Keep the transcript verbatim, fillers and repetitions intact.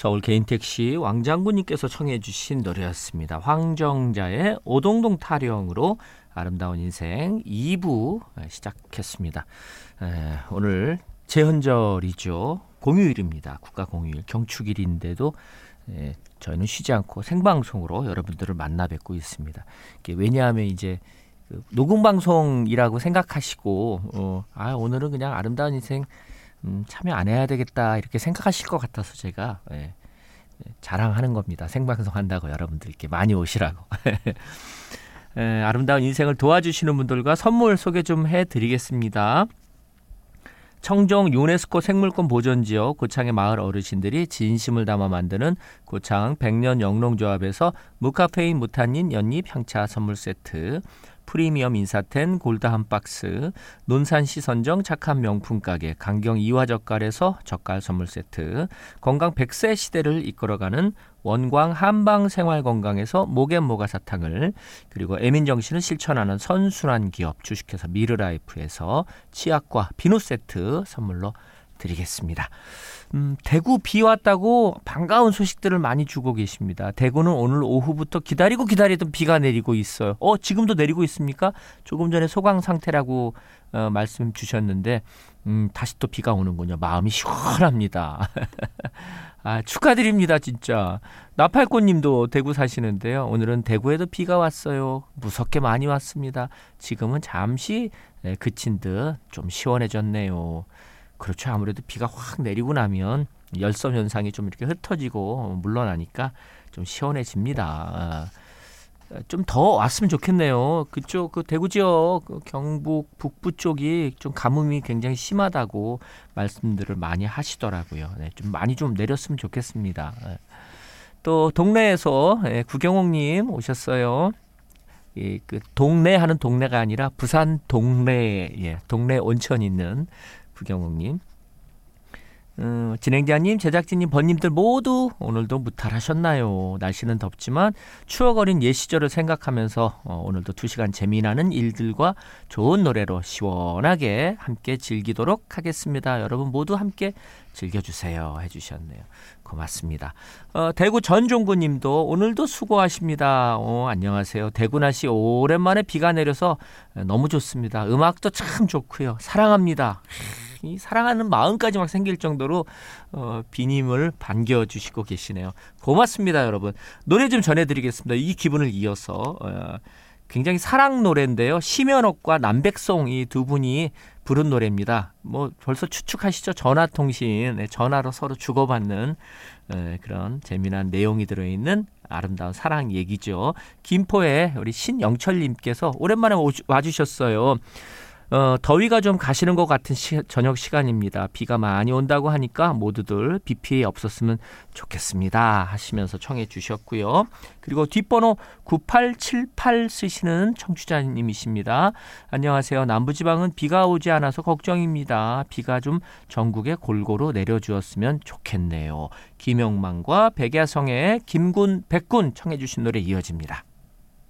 서울 개인택시 왕장군님께서 청해 주신 노래였습니다. 황정자의 오동동 타령으로 아름다운 인생 이 부 시작했습니다. 에, 오늘 제헌절이죠. 공휴일입니다. 국가공휴일 경축일인데도 에, 저희는 쉬지 않고 생방송으로 여러분들을 만나 뵙고 있습니다. 왜냐하면 이제 그 녹음방송이라고 생각하시고 어, 아 오늘은 그냥 아름다운 인생 음, 참여 안 해야 되겠다 이렇게 생각하실 것 같아서 제가 예, 자랑하는 겁니다. 생방송 한다고 여러분들께 많이 오시라고. 예, 아름다운 인생을 도와주시는 분들과 선물 소개 좀 해드리겠습니다. 청정 유네스코 생물권 보존지역 고창의 마을 어르신들이 진심을 담아 만드는 고창 백년 영농조합에서 무카페인 무탄닌 연잎 향차 선물 세트, 프리미엄 인사텐 골드 한 박스, 논산시 선정 착한 명품 가게 강경 이화젓갈에서 젓갈 선물 세트, 건강 백 세 시대를 이끌어가는 원광 한방생활건강에서 목앤모가 사탕을, 그리고 애민정신을 실천하는 선순환 기업 주식회사 미르라이프에서 치약과 비누 세트 선물로 드리겠습니다. 음, 대구 비 왔다고 반가운 소식들을 많이 주고 계십니다. 대구는 오늘 오후부터 기다리고 기다리던 비가 내리고 있어요. 어, 지금도 내리고 있습니까? 조금 전에 소강 상태라고 어, 말씀 주셨는데 음, 다시 또 비가 오는군요. 마음이 시원합니다. 아, 축하드립니다. 진짜. 나팔꽃님도 대구 사시는데요. 오늘은 대구에도 비가 왔어요. 무섭게 많이 왔습니다. 지금은 잠시 그친 듯 좀 시원해졌네요. 그렇죠. 아무래도 비가 확 내리고 나면 열섬 현상이 좀 이렇게 흩어지고 물러나니까 좀 시원해집니다. 좀 더 왔으면 좋겠네요. 그쪽 그 대구 지역 그 경북 북부 쪽이 좀 가뭄이 굉장히 심하다고 말씀들을 많이 하시더라고요. 네, 좀 많이 좀 내렸으면 좋겠습니다. 또 동네에서 예, 구경옥님 오셨어요. 예, 그 동네 하는 동네가 아니라 부산 동네, 예, 동네 온천 있는 구경옥님, 음, 진행자님, 제작진님, 번님들 모두 오늘도 무탈하셨나요? 날씨는 덥지만 추억 어린 옛 시절을 생각하면서 어, 오늘도 두 시간 재미나는 일들과 좋은 노래로 시원하게 함께 즐기도록 하겠습니다. 여러분 모두 함께 즐겨주세요 해주셨네요. 고맙습니다. 어, 대구 전종구님도 오늘도 수고하십니다. 어, 안녕하세요. 대구 날씨 오랜만에 비가 내려서 너무 좋습니다. 음악도 참 좋고요. 사랑합니다. 이 사랑하는 마음까지 막 생길 정도로 어, 비님을 반겨주시고 계시네요. 고맙습니다, 여러분. 노래 좀 전해드리겠습니다. 이 기분을 이어서 어, 굉장히 사랑 노래인데요. 심연옥과 남백송 이 두 분이 부른 노래입니다. 뭐 벌써 추측하시죠? 전화통신, 네, 전화로 서로 주고받는 에, 그런 재미난 내용이 들어있는 아름다운 사랑 얘기죠. 김포에 우리 신영철님께서 오랜만에 오주, 와주셨어요. 어, 더위가 좀 가시는 것 같은 시, 저녁 시간입니다. 비가 많이 온다고 하니까 모두들 비 피해 없었으면 좋겠습니다 하시면서 청해 주셨고요. 그리고 뒷번호 구팔칠팔 쓰시는 청취자님이십니다. 안녕하세요. 남부지방은 비가 오지 않아서 걱정입니다. 비가 좀 전국에 골고루 내려주었으면 좋겠네요. 김영만과 백야성의 김군 백군 청해 주신 노래 이어집니다.